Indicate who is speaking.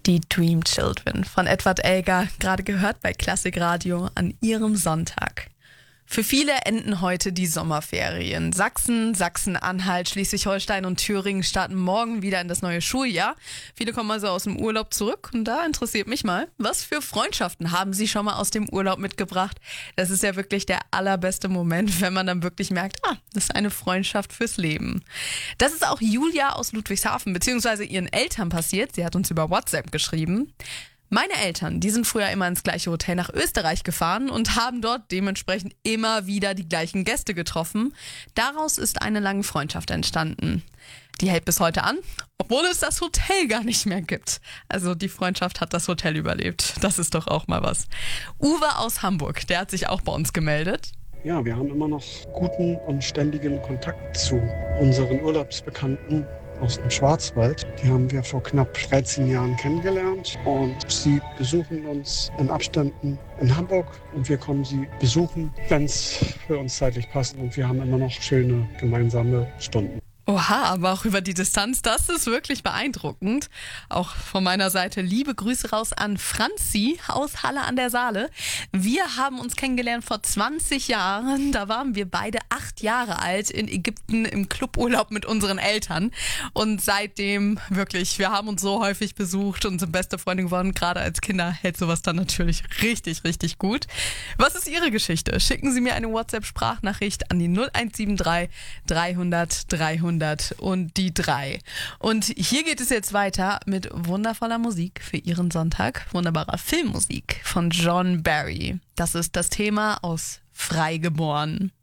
Speaker 1: Die Dream Children von Edward Elgar, gerade gehört bei Klassikradio an Ihrem Sonntag. Für viele enden heute die Sommerferien. Sachsen, Sachsen-Anhalt, Schleswig-Holstein und Thüringen starten morgen wieder in das neue Schuljahr. Viele kommen also aus dem Urlaub zurück und da interessiert mich mal, was für Freundschaften haben Sie schon mal aus dem Urlaub mitgebracht? Das ist ja wirklich der allerbeste Moment, wenn man dann wirklich merkt, das ist eine Freundschaft fürs Leben. Das ist auch Julia aus Ludwigshafen bzw. ihren Eltern passiert. Sie hat uns über WhatsApp geschrieben. Meine Eltern, die sind früher immer ins gleiche Hotel nach Österreich gefahren und haben dort dementsprechend immer wieder die gleichen Gäste getroffen. Daraus ist eine lange Freundschaft entstanden. Die hält bis heute an, obwohl es das Hotel gar nicht mehr gibt. Also die Freundschaft hat das Hotel überlebt. Das ist doch auch mal was. Uwe aus Hamburg, der hat sich auch bei uns gemeldet.
Speaker 2: Ja, wir haben immer noch guten und ständigen Kontakt zu unseren Urlaubsbekannten aus dem Schwarzwald. Die haben wir vor knapp 13 Jahren kennengelernt und sie besuchen uns in Abständen in Hamburg und wir kommen sie besuchen, wenn es für uns zeitlich passt, und wir haben immer noch schöne gemeinsame Stunden.
Speaker 1: Oha, aber auch über die Distanz, das ist wirklich beeindruckend. Auch von meiner Seite liebe Grüße raus an Franzi aus Halle an der Saale. Wir haben uns kennengelernt vor 20 Jahren. Da waren wir beide 8 Jahre alt in Ägypten im Cluburlaub mit unseren Eltern. Und seitdem wirklich, wir haben uns so häufig besucht und sind beste Freunde geworden. Gerade als Kinder hält sowas dann natürlich richtig, richtig gut. Was ist Ihre Geschichte? Schicken Sie mir eine WhatsApp-Sprachnachricht an die 0173 300 300 und die 3. Und hier geht es jetzt weiter mit wundervoller Musik für Ihren Sonntag. Wunderbarer Filmmusik von John Barry. Das ist das Thema aus Freigeboren.